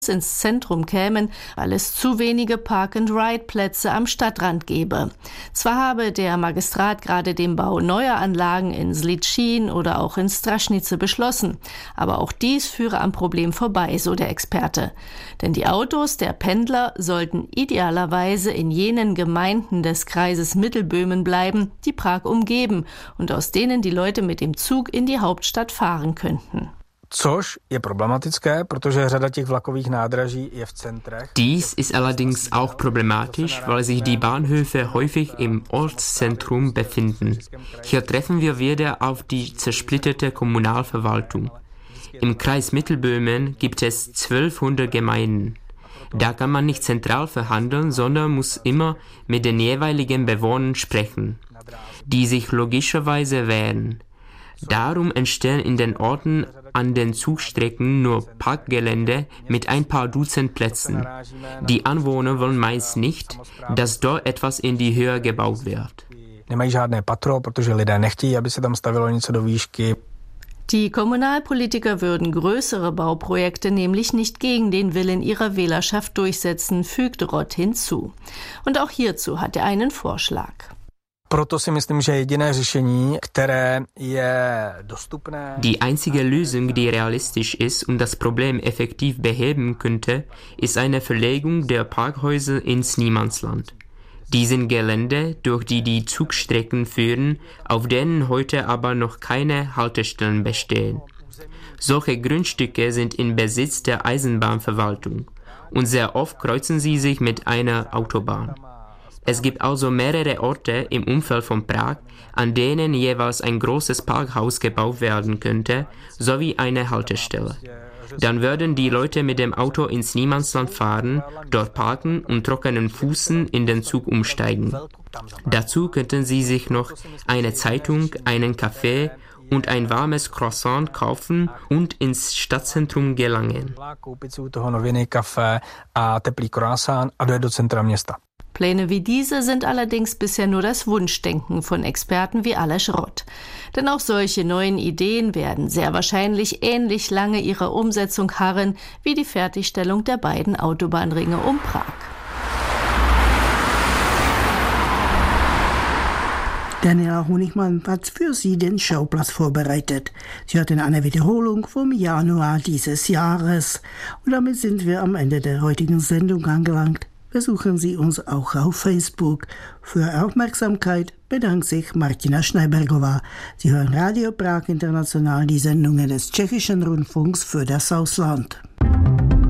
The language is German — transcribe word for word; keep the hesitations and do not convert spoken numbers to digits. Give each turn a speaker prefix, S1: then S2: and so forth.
S1: ins Zentrum kämen, weil es zu wenige Park-and-Ride-Plätze am Stadtrand gebe. Zwar habe der Magistrat gerade den Bau neuer Anlagen in Zličín oder auch in Strašnice beschlossen, aber auch dies führe am Problem vorbei, so der Experte. Denn die Autos der Pendler sollten idealerweise in jenen Gemeinden des Kreises Mittelböhmen bleiben, die Prag umgeben und aus denen die Leute mit dem Zug in die Hauptstadt fahren könnten.
S2: Což je problematické, protože řada těch vlakových nádraží je v centrech.
S3: Dies ist allerdings auch problematisch, weil sich die Bahnhöfe häufig im Ortszentrum befinden. Hier treffen wir wieder auf die zersplitterte Kommunalverwaltung. Im Kreis Mittelböhmen gibt es zwölfhundert Gemeinden. Da kann man nicht zentral verhandeln, sondern muss immer mit den jeweiligen Bewohnern sprechen, die sich logischerweise wehren. Darum entstehen in den Orten an den Zugstrecken nur Parkgelände mit ein paar Dutzend Plätzen. Die Anwohner wollen meist nicht, dass dort etwas in die Höhe gebaut wird.
S1: Die Kommunalpolitiker würden größere Bauprojekte nämlich nicht gegen den Willen ihrer Wählerschaft durchsetzen, fügte Rott hinzu. Und auch hierzu hat er einen Vorschlag.
S3: Die einzige Lösung, die realistisch ist und das Problem effektiv beheben könnte, ist eine Verlegung der Parkhäuser ins Niemandsland. Die sind Gelände, durch die die Zugstrecken führen, auf denen heute aber noch keine Haltestellen bestehen. Solche Grundstücke sind in Besitz der Eisenbahnverwaltung und sehr oft kreuzen sie sich mit einer Autobahn. Es gibt also mehrere Orte im Umfeld von Prag, an denen jeweils ein großes Parkhaus gebaut werden könnte, sowie eine Haltestelle. Dann würden die Leute mit dem Auto ins Niemandsland fahren, dort parken und trockenen Fußen in den Zug umsteigen. Dazu könnten sie sich noch eine Zeitung, einen Kaffee und ein warmes Croissant kaufen und ins Stadtzentrum gelangen.
S1: Pläne wie diese sind allerdings bisher nur das Wunschdenken von Experten wie Aleš Rott. Denn auch solche neuen Ideen werden sehr wahrscheinlich ähnlich lange ihrer Umsetzung harren wie die Fertigstellung der beiden Autobahnringe um Prag.
S4: Daniela Honigmann hat für Sie den Schauplatz vorbereitet. Sie hörten eine Wiederholung vom Januar dieses Jahres. Und damit sind wir am Ende der heutigen Sendung angelangt. Besuchen Sie uns auch auf Facebook. Für Aufmerksamkeit bedankt sich Martina Schneibergová. Sie hören Radio Prag International, die Sendungen des Tschechischen Rundfunks für das Ausland.